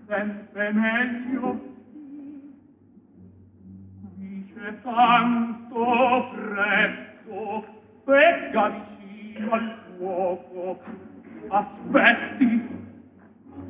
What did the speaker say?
sempre meglio. Qui c'è tanto freddo, pecca vicino al fuoco. Aspetti,